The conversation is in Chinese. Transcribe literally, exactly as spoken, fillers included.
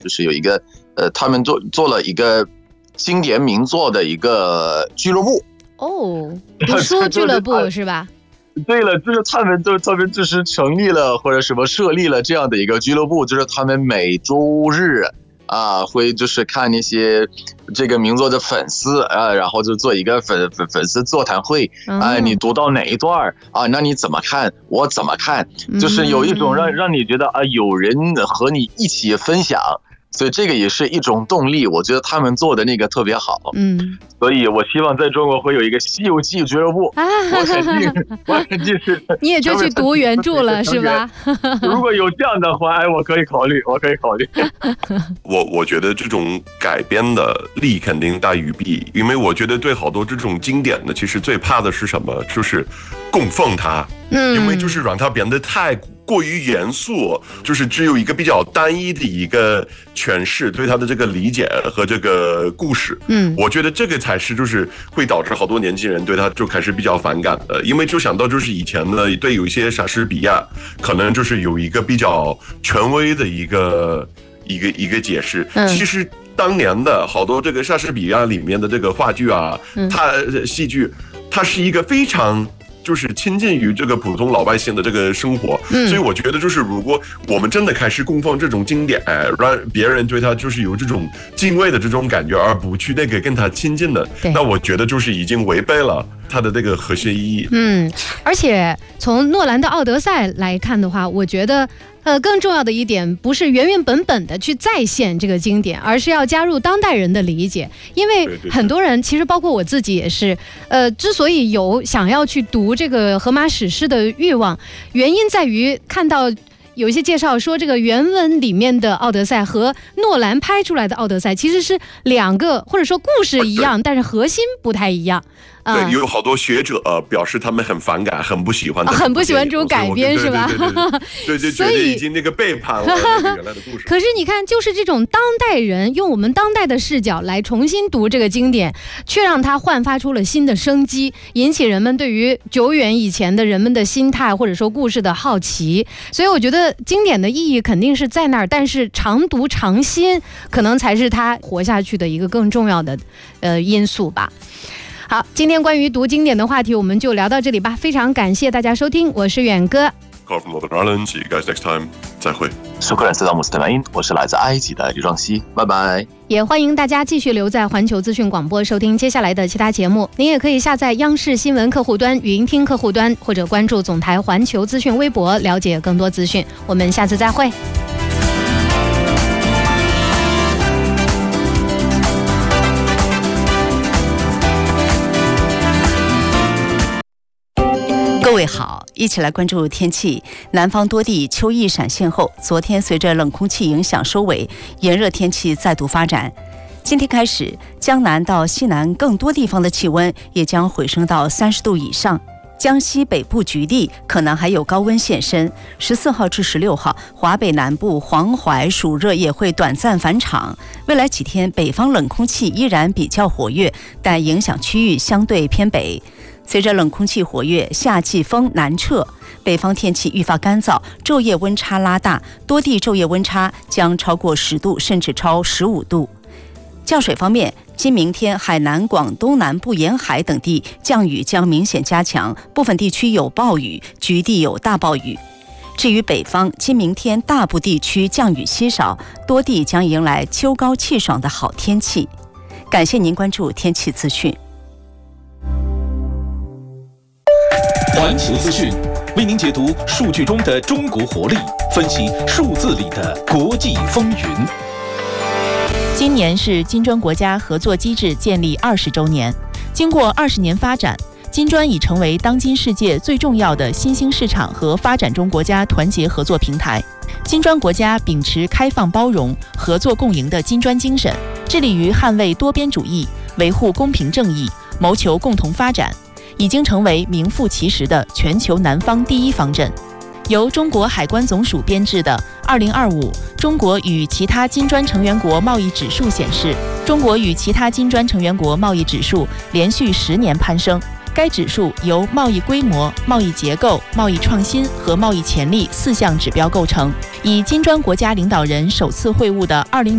就是有一个呃，他们做做了一个经典名作的一个俱乐部。 哦，读书俱乐部是吧？ 对了，就是他们都他们就是成立了或者什么设立了这样的一个俱乐部，就是他们每周日啊会就是看那些这个名作的粉丝啊，然后就做一个粉粉粉丝座谈会啊，你读到哪一段啊？那你怎么看？我怎么看？就是有一种让让你觉得啊，有人和你一起分享。所以这个也是一种动力，我觉得他们做的那个特别好。嗯，所以我希望在中国会有一个《西游记》俱乐部。啊、我肯定，我肯定是。 你也就去读原著了，是吧？ 如果有这样的话，哎，我可以考虑，我可以考虑。 我我觉得这种改编的利肯定大于弊，因为我觉得对好多这种经典的，其实最怕的是什么？就是供奉它。嗯，因为就是让它变得太过于严肃，就是只有一个比较单一的一个诠释对它的这个理解和这个故事。嗯，我觉得这个才是就是会导致好多年轻人对它就开始比较反感的，因为就想到就是以前呢，对有一些莎士比亚可能就是有一个比较权威的一个一个一个解释，嗯、其实当年的好多这个莎士比亚里面的这个话剧啊，嗯、它戏剧，它是一个非常。就是亲近于这个普通老百姓的这个生活，嗯、所以我觉得就是如果我们真的开始供奉这种经典，让别人对他就是有这种敬畏的这种感觉，而不去那个跟他亲近的，那我觉得就是已经违背了它的这个核心意义。 嗯，而且从诺兰的《奥德赛》来看的话，我觉得。呃，更重要的一点不是原原本本的去再现这个经典，而是要加入当代人的理解。因为很多人，其实包括我自己也是，呃，之所以有想要去读这个荷马史诗的欲望，原因在于看到有一些介绍说，这个原文里面的《奥德赛》和诺兰拍出来的《奥德赛》其实是两个，或者说故事一样，但是核心不太一样。 对，有好多学者、呃、表示他们很反感，很不喜欢的、 哦，很不喜欢这种改编，是吧？ 对对，觉得已经那个背叛了那个原来的故事。 可是你看，就是这种当代人用我们当代的视角来重新读这个经典，却让它焕发出了新的生机，引起人们对于久远以前的人们的心态或者说故事的好奇。所以我觉得经典的意义肯定是在那儿，但是常读常新可能才是它活下去的一个更重要的呃因素吧。好，今天关于读经典的话题我们就聊到这里吧，非常感谢大家收听，我是远哥。 Carl from Northern Ireland, see you guys next time. 再会。 苏格兰斯达姆斯特莱因，我是来自埃及的李壮熙，拜拜。 也欢迎大家继续留在环球资讯广播收听接下来的其他节目。您也可以下载央视新闻客户端、语音听客户端，或者关注总台环球资讯微博，了解更多资讯。我们下次再会。 各位好，一起来关注天气。南方多地秋意闪现后，昨天随着冷空气影响收尾，炎热天气再度发展。今天开始，江南到西南更多地方的气温也将回升到三十度以上。江西北部局地可能还有高温现身。十四号至十六号，华北南部黄淮暑热也会短暂返场。未来几天，北方冷空气依然比较活跃，但影响区域相对偏北。随着冷空气活跃，夏季风南撤，北方天气愈发干燥，昼夜温差拉大，多地昼夜温差将超过十度，甚至超十五度。降水方面，今明天海南、广东南部沿海等地降雨将明显加强，部分地区有暴雨，局地有大暴雨。至于北方，今明天大部地区降雨稀少，多地将迎来秋高气爽的好天气。感谢您关注天气资讯。 环球资讯为您解读数据中的中国活力，分析数字里的国际风云。 今年是金砖国家合作机制建立二十周年，经过二十年发展，金砖已成为当今世界最重要的新兴市场和发展中国家团结合作平台。金砖国家秉持开放包容、合作共赢的金砖精神，致力于捍卫多边主义，维护公平正义，谋求共同发展，已经成为名副其实的全球南方第一方阵。由中国海关总署编制的二零二五中国与其他金砖成员国贸易指数显示，中国与其他金砖成员国贸易指数连续十年攀升。该指数由贸易规模、贸易结构、贸易创新和贸易潜力四项指标构成。以金砖国家领导人首次会晤的二零